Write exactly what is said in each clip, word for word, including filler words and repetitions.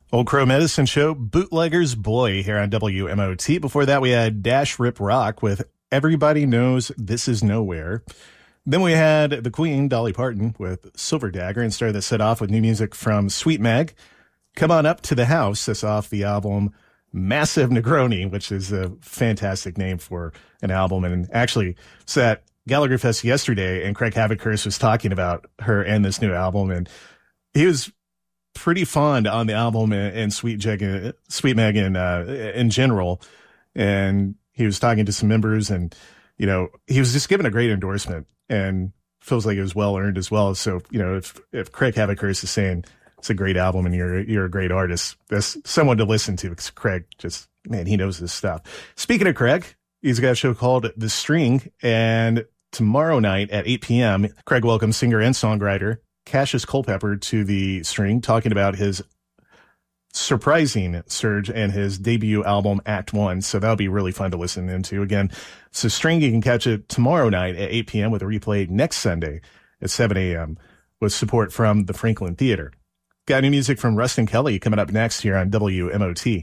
Old Crow Medicine Show, Bootlegger's Boy here on W M O T. Before that, we had Dash Rip Rock with Everybody Knows This Is Nowhere. Then we had the Queen, Dolly Parton, with Silver Dagger, and started the set off with new music from Sweet Meg. Come On Up to the House. That's off the album Massive Negroni, which is a fantastic name for an album. And actually, it's at Gallagher Fest yesterday, and Craig Havocurst was talking about her and this new album, and he was pretty fond on the album and, and Sweet Jeg, Sweet Meg in, uh, in general. And he was talking to some members, and, you know, he was just given a great endorsement and feels like it was well earned as well. So, you know, if, if Craig Havocurst is saying it's a great album and you're, you're a great artist, that's someone to listen to, because Craig just, man, he knows this stuff. Speaking of Craig, he's got a show called The String, and tomorrow night at eight p.m., Craig welcomes singer and songwriter Cassius Culpepper to The String, talking about his surprising surge and his debut album, Act One. So that'll be really fun to listen into. Again, so String, you can catch it tomorrow night at eight p.m. with a replay next Sunday at seven a.m. with support from the Franklin Theater. Got new music from Rustin Kelly coming up next here on W M O T.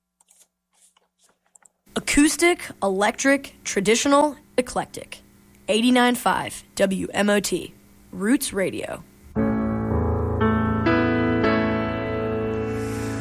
Acoustic, electric, traditional, eclectic. eighty-nine point five W M O T. Roots Radio.